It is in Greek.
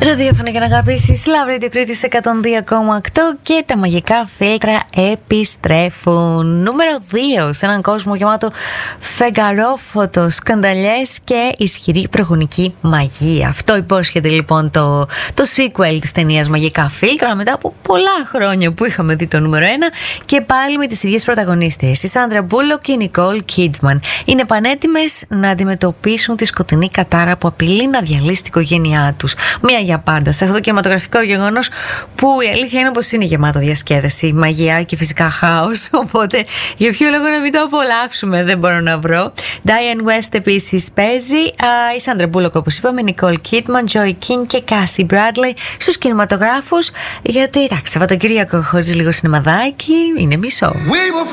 Ραδιόφωνο για να αγαπήσεις, Love Radio Κρήτης 102,8 και τα μαγικά φίλτρα επιστρέφουν. Νούμερο 2 σε έναν κόσμο γεμάτο φεγγαρόφωτο, σκανταλιές και ισχυρή προγονική μαγεία. Αυτό υπόσχεται λοιπόν το sequel της ταινίας Μαγικά Φίλτρα, μετά από πολλά χρόνια που είχαμε δει το νούμερο 1 και πάλι με τις ίδιες πρωταγωνίστριες, η Σάντρα Μπούλοκ και η Νικόλ Κίντμαν. Είναι πανέτοιμες να αντιμετωπίσουν τη σκοτεινή κατάρα που απειλεί να διαλύσει την οικογένειά τους. Μία για πάντα σε αυτό το κινηματογραφικό γεγονός που η αλήθεια είναι πως είναι γεμάτο διασκέδαση, μαγεία και φυσικά χάος. Οπότε για ποιο λόγο να μην το απολαύσουμε, δεν μπορώ να βρω. Diane West επίσης παίζει, η Σάντρα Μπούλοκ όπως είπαμε, Νικόλ Κίτμαν, Τζόι Κιν και Κάσι Μπράντλεϊ στους κινηματογράφους. Γιατί εντάξει, Σαββατοκύριακο χωρίς λίγο σινεμαδάκι είναι μισό.